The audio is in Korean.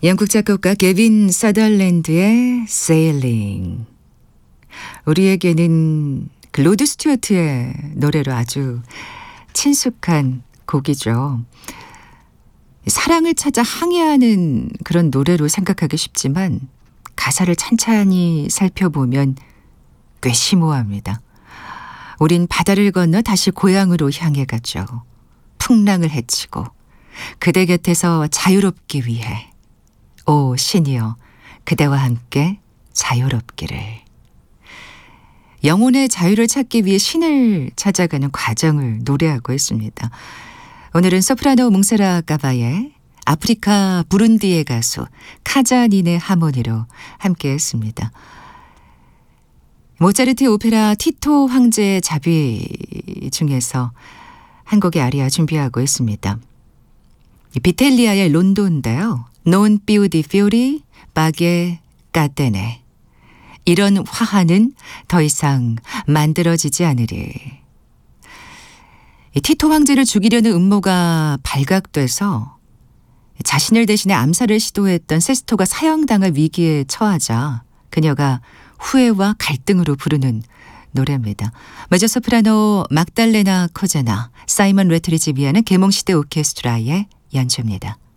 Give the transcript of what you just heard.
영국 작곡가 게빈 서덜랜드의 Sailing. 우리에게는 그 로드 스튜어트의 노래로 아주 친숙한 곡이죠. 사랑을 찾아 항해하는 그런 노래로 생각하기 쉽지만 가사를 찬찬히 살펴보면 꽤 심오합니다. 우린 바다를 건너 다시 고향으로 향해 가죠. 풍랑을 헤치고 그대 곁에서 자유롭기 위해. 오 신이여 그대와 함께 자유롭기를. 영혼의 자유를 찾기 위해 신을 찾아가는 과정을 노래하고 있습니다. 오늘은 소프라노 몽세라 까바의 아프리카 부룬디의 가수 카자닌의 하모니로 함께했습니다. 모차르트의 오페라 티토 황제의 자비 중에서 한 곡의 아리아 준비하고 있습니다. 비텔리아의 론도인데요. Non più di fiori, baghe catene. 이런 화하는 더 이상 만들어지지 않으리. 티토 황제를 죽이려는 음모가 발각돼서 자신을 대신해 암살을 시도했던 세스토가 사형당할 위기에 처하자 그녀가 후회와 갈등으로 부르는 노래입니다. 메조소프라노 막달레나 코제나, 사이먼 레트리지비아는 계몽시대 오케스트라의 연주입니다.